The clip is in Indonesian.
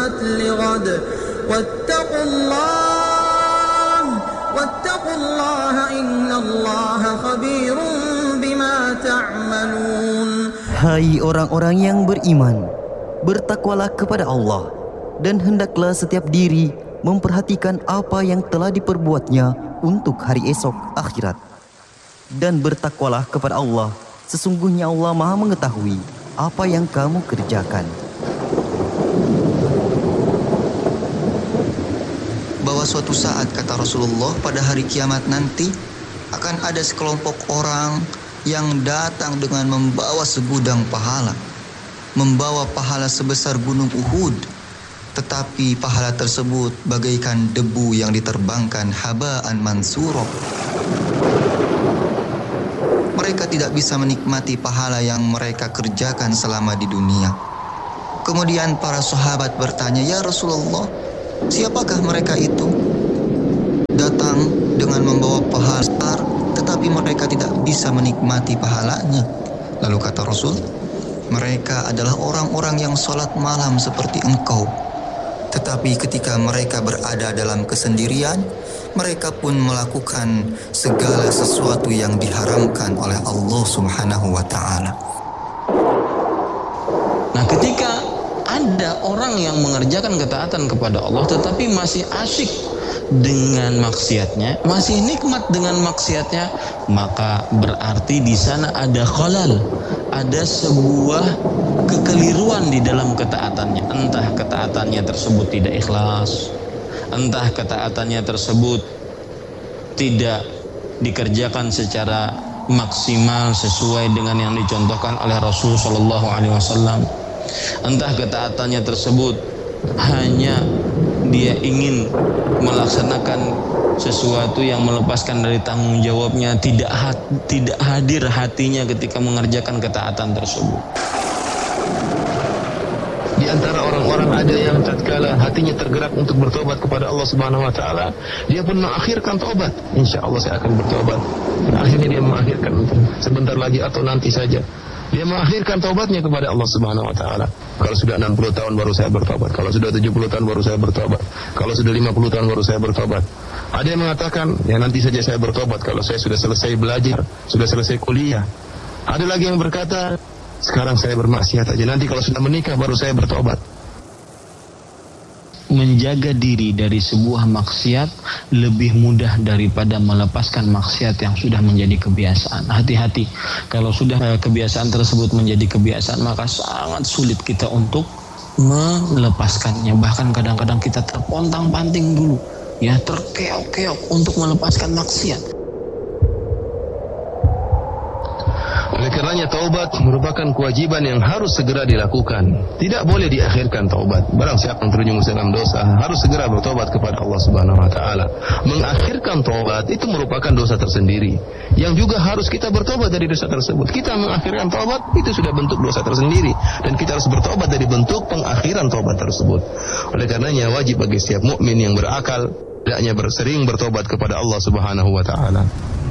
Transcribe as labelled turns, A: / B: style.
A: قدمت لغد واتقوا الله إن الله خبير بما تعملون.
B: Hai orang-orang yang beriman, bertakwalah kepada Allah, dan hendaklah setiap diri memperhatikan apa yang telah diperbuatnya untuk hari esok akhirat. Dan bertakwalah kepada Allah, sesungguhnya Allah Maha mengetahui apa yang kamu kerjakan.
C: Bahwa suatu saat, kata Rasulullah, pada hari kiamat nanti akan ada sekelompok orang yang datang dengan membawa segudang pahala, membawa pahala sebesar gunung Uhud, tetapi pahala tersebut bagaikan debu yang diterbangkan, haba'an mansura. Mereka tidak bisa menikmati pahala yang mereka kerjakan selama di dunia. Kemudian para sahabat bertanya, "Ya Rasulullah, siapakah mereka itu? Datang dengan membawa pahala besar, tetapi mereka tidak bisa menikmati pahalanya." Lalu kata Rasul, "Mereka adalah orang-orang yang sholat malam seperti engkau. Tetapi ketika mereka berada dalam kesendirian, mereka pun melakukan segala sesuatu yang diharamkan oleh Allah Subhanahu wa ta'ala."
D: Nah, ketika ada orang yang mengerjakan ketaatan kepada Allah tetapi masih asyik dengan maksiatnya, masih nikmat dengan maksiatnya, maka berarti di sana ada khalal, ada sebuah kekeliruan di dalam ketaatannya. Entah ketaatannya tersebut tidak ikhlas, entah ketaatannya tersebut tidak dikerjakan secara maksimal sesuai dengan yang dicontohkan oleh Rasul Shallallahu Alaihi Wasallam. Entah ketaatannya tersebut hanya dia ingin melaksanakan sesuatu yang melepaskan dari tanggung jawabnya, tidak hadir hatinya ketika mengerjakan ketaatan tersebut.
E: Di antara orang-orang ada yang tatkala hatinya tergerak untuk bertobat kepada Allah Subhanahu wa taala, dia pun mengakhirkan tobat. Insya Allah saya akan bertobat. Akhirnya dia mengakhirkan sebentar lagi atau nanti saja. Dia mengakhirkan taubatnya kepada Allah Subhanahu wa taala. Kalau sudah 60 tahun baru saya bertobat. Kalau sudah 70 tahun baru saya bertobat. Kalau sudah 50 tahun baru saya bertobat. Ada yang mengatakan, ya nanti saja saya bertobat kalau saya sudah selesai belajar, sudah selesai kuliah. Ada lagi yang berkata, sekarang saya bermaksiat aja, nanti kalau sudah menikah baru saya bertobat.
D: Menjaga diri dari sebuah maksiat lebih mudah daripada melepaskan maksiat yang sudah menjadi kebiasaan. Hati-hati, kalau sudah kebiasaan tersebut menjadi kebiasaan, maka sangat sulit kita untuk melepaskannya. Bahkan kadang-kadang kita terpontang-panting dulu, ya, terkeok-keok untuk melepaskan maksiat.
E: Oleh karenanya taubat merupakan kewajiban yang harus segera dilakukan. Tidak boleh diakhirkan taubat. Barang siapa yang terjerumus dalam dosa harus segera bertobat kepada Allah Subhanahu wa taala. Mengakhirkan taubat itu merupakan dosa tersendiri yang juga harus kita bertobat dari dosa tersebut. Kita mengakhirkan taubat itu sudah bentuk dosa tersendiri dan kita harus bertobat dari bentuk pengakhiran taubat tersebut. Oleh karenanya wajib bagi setiap mukmin yang berakal hendaknya sering bertobat kepada Allah Subhanahu wa taala.